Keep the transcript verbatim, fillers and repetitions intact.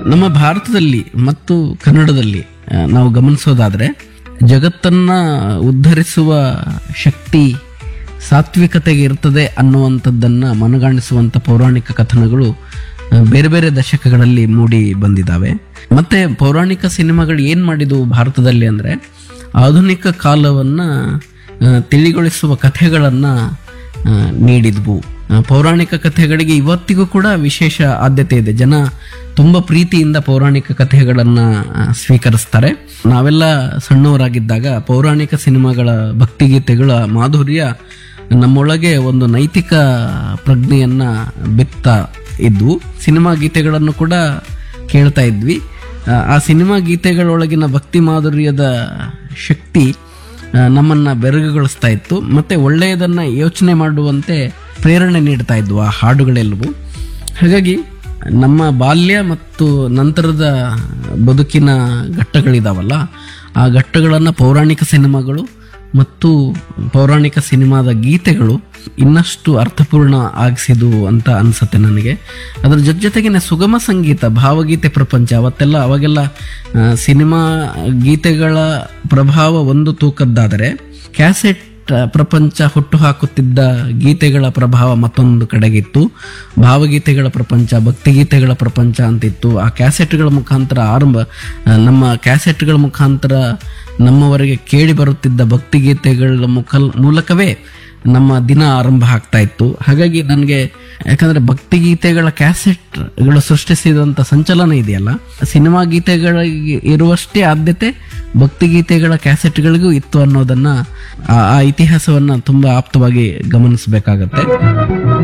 ನಮ್ಮ ಭಾರತದಲ್ಲಿ ಮತ್ತು ಕನ್ನಡದಲ್ಲಿ ಆ, ನಾವು ಗಮನಿಸೋದಾದ್ರೆ ಜಗತ್ತನ್ನ ಉದ್ಧರಿಸುವ ಶಕ್ತಿ ಸಾತ್ವಿಕತೆಗೆ ಇರ್ತದೆ ಅನ್ನುವಂಥದ್ದನ್ನ ಮನಗಾಣಿಸುವಂಥ ಪೌರಾಣಿಕ ಕಥನಗಳು ಆ, ಬೇರೆ ಬೇರೆ ದಶಕಗಳಲ್ಲಿ ಮೂಡಿ ಬಂದಿದ್ದಾವೆ. ಮತ್ತೆ ಪೌರಾಣಿಕ ಸಿನಿಮಾಗಳು ಏನು ಮಾಡಿದವು ಭಾರತದಲ್ಲಿ ಅಂದರೆ ಆಧುನಿಕ ಕಾಲವನ್ನು ತಿಳಿಗೊಳಿಸುವ ಕಥೆಗಳನ್ನು ನೀಡಿದ್ವು. ಆ, ಪೌರಾಣಿಕ ಕಥೆಗಳಿಗೆ ಇವತ್ತಿಗೂ ಕೂಡ ವಿಶೇಷ ಆದ್ಯತೆ ಇದೆ. ಜನ ತುಂಬ ಪ್ರೀತಿಯಿಂದ ಪೌರಾಣಿಕ ಕಥೆಗಳನ್ನು ಸ್ವೀಕರಿಸ್ತಾರೆ. ನಾವೆಲ್ಲ ಸಣ್ಣವರಾಗಿದ್ದಾಗ ಪೌರಾಣಿಕ ಸಿನಿಮಾಗಳ ಭಕ್ತಿಗೀತೆಗಳ ಮಾಧುರ್ಯ ನಮ್ಮೊಳಗೆ ಒಂದು ನೈತಿಕ ಪ್ರಜ್ಞೆಯನ್ನ ಬಿತ್ತ ಇದ್ವು. ಸಿನಿಮಾ ಗೀತೆಗಳನ್ನು ಕೂಡ ಕೇಳ್ತಾ ಇದ್ವಿ. ಆ, ಆ ಸಿನಿಮಾ ಗೀತೆಗಳೊಳಗಿನ ಭಕ್ತಿ ಮಾಧುರ್ಯದ ಶಕ್ತಿ ಆ, ನಮ್ಮನ್ನ ಬೆರಗುಗೊಳಿಸ್ತಾ ಇತ್ತು, ಮತ್ತೆ ಒಳ್ಳೆಯದನ್ನ ಯೋಚನೆ ಮಾಡುವಂತೆ ಪ್ರೇರಣೆ ನೀಡ್ತಾ ಇದ್ವು ಆ ಹಾಡುಗಳೆಲ್ಲವೂ. ಹಾಗಾಗಿ ನಮ್ಮ ಬಾಲ್ಯ ಮತ್ತು ನಂತರದ ಬದುಕಿನ ಘಟ್ಟಗಳಿದಾವಲ್ಲ, ಆ ಘಟ್ಟಗಳನ್ನು ಪೌರಾಣಿಕ ಸಿನಿಮಾಗಳು ಮತ್ತು ಪೌರಾಣಿಕ ಸಿನಿಮಾದ ಗೀತೆಗಳು ಇನ್ನಷ್ಟು ಅರ್ಥಪೂರ್ಣ ಆಗಿಸಿದ್ವು ಅಂತ ಅನ್ಸುತ್ತೆ ನನಗೆ. ಅದರ ಜೊತೆ ಜೊತೆಗೇನೆ ಸುಗಮ ಸಂಗೀತ, ಭಾವಗೀತೆ ಪ್ರಪಂಚ ಅವತ್ತೆಲ್ಲ ಅವಾಗೆಲ್ಲ ಆ, ಸಿನಿಮಾ ಗೀತೆಗಳ ಪ್ರಭಾವ ಒಂದು ತೂಕದ್ದಾದರೆ ಕ್ಯಾಸೆಟ್ ಪ್ರಪಂಚ ಹುಟ್ಟು ಹಾಕುತ್ತಿದ್ದ ಗೀತೆಗಳ ಪ್ರಭಾವ ಮತ್ತೊಂದು ಕಡೆಗಿತ್ತು. ಭಾವಗೀತೆಗಳ ಪ್ರಪಂಚ, ಭಕ್ತಿಗೀತೆಗಳ ಪ್ರಪಂಚ ಅಂತಿತ್ತು. ಆ ಕ್ಯಾಸೆಟ್ಗಳ ಮುಖಾಂತರ ಆರಂಭ ನಮ್ಮ ಕ್ಯಾಸೆಟ್ಗಳ ಮುಖಾಂತರ ನಮ್ಮವರೆಗೆ ಕೇಳಿ ಬರುತ್ತಿದ್ದ ಭಕ್ತಿಗೀತೆಗಳ ಮುಖ ಮೂಲಕವೇ ನಮ್ಮ ದಿನ ಆರಂಭ ಆಗ್ತಾ ಇತ್ತು. ಹಾಗಾಗಿ ನನಗೆ ಯಾಕಂದ್ರೆ ಭಕ್ತಿಗೀತೆಗಳ ಕ್ಯಾಸೆಟ್ಗಳು ಸೃಷ್ಟಿಸಿದಂಥ ಸಂಚಲನ ಇದೆಯಲ್ಲ, ಸಿನಿಮಾ ಗೀತೆಗಳಿಗೆ ಇರುವಷ್ಟೇ ಆದ್ಯತೆ ಭಕ್ತಿಗೀತೆಗಳ ಕ್ಯಾಸೆಟ್ಗಳಿಗೂ ಇತ್ತು ಅನ್ನೋದನ್ನ ಆ ಆ ಇತಿಹಾಸವನ್ನ ತುಂಬಾ ಆಪ್ತವಾಗಿ ಗಮನಿಸಬೇಕಾಗತ್ತೆ.